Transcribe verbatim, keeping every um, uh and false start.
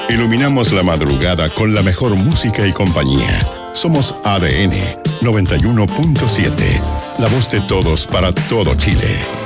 Iluminamos la madrugada con la mejor música y compañía. Somos A D N noventa y uno punto siete, la voz de todos para todo Chile.